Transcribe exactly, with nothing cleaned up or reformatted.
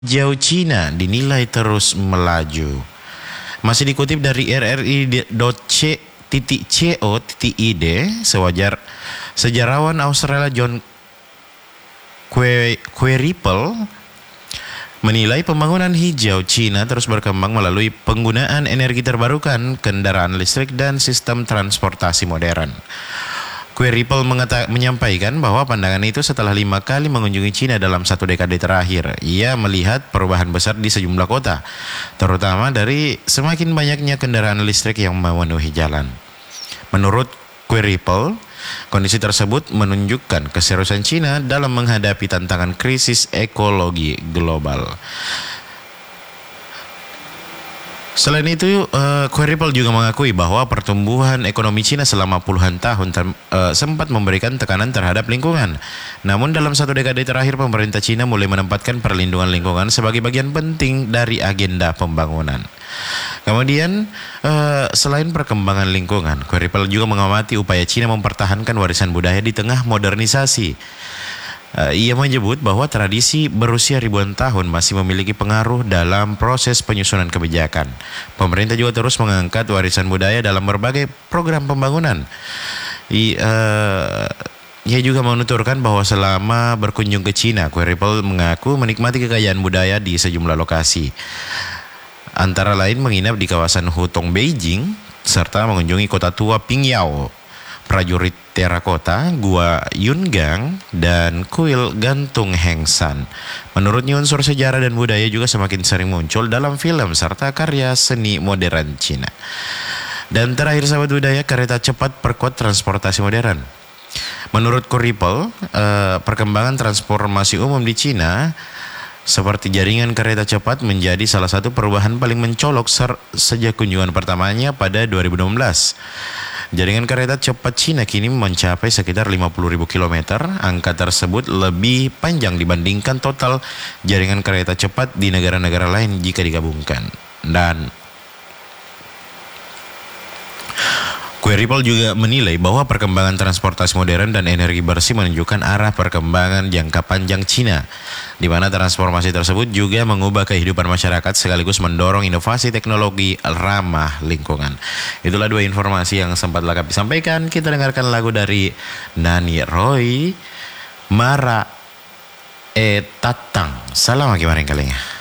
Jauh Cina dinilai terus melaju. Masih dikutip dari r r i dot co titik i d, sewajar sejarawan Australia John Quirrell menilai pembangunan hijau Cina terus berkembang melalui penggunaan energi terbarukan, kendaraan listrik, dan sistem transportasi modern. Quirrell menyampaikan bahwa pandangan itu setelah lima kali mengunjungi Cina dalam satu dekade terakhir. Ia melihat perubahan besar di sejumlah kota, terutama dari semakin banyaknya kendaraan listrik yang memenuhi jalan. Menurut Quirrell, kondisi tersebut menunjukkan keseriusan Cina dalam menghadapi tantangan krisis ekologi global. Selain itu, uh, Quirrell juga mengakui bahwa pertumbuhan ekonomi Cina selama puluhan tahun ter, uh, sempat memberikan tekanan terhadap lingkungan. Namun dalam satu dekade terakhir, pemerintah Cina mulai menempatkan perlindungan lingkungan sebagai bagian penting dari agenda pembangunan. Kemudian, uh, selain perkembangan lingkungan, Quirrell juga mengamati upaya Cina mempertahankan warisan budaya di tengah modernisasi. Uh, ia menyebut bahwa tradisi berusia ribuan tahun masih memiliki pengaruh dalam proses penyusunan kebijakan. Pemerintah juga terus mengangkat warisan budaya dalam berbagai program pembangunan. I, uh, ia juga menuturkan bahwa selama berkunjung ke Cina, Quirrell mengaku menikmati kekayaan budaya di sejumlah lokasi. Antara lain menginap di kawasan Hutong Beijing, serta mengunjungi kota tua Pingyao, prajurit terakota, Gua Yungang, dan kuil gantung Heng San. Menurutnya unsur sejarah dan budaya juga semakin sering muncul dalam film serta karya seni modern Cina. Dan terakhir sahabat budaya, kereta cepat perkuat transportasi modern. Menurut Quirrell, eh, perkembangan transformasi umum di Cina seperti jaringan kereta cepat menjadi salah satu perubahan paling mencolok sejak kunjungan pertamanya pada dua ribu enam belas. Jaringan kereta cepat Cina kini mencapai sekitar lima puluh ribu kilometer. Angka tersebut lebih panjang dibandingkan total jaringan kereta cepat di negara-negara lain jika digabungkan. Dan Quirrell juga menilai bahwa perkembangan transportasi modern dan energi bersih menunjukkan arah perkembangan jangka panjang Cina, di mana transformasi tersebut juga mengubah kehidupan masyarakat sekaligus mendorong inovasi teknologi ramah lingkungan. Itulah dua informasi yang sempat kami sampaikan. Kita dengarkan lagu dari Nani Roy, Mara E Tatang. Salam akibat kalinya.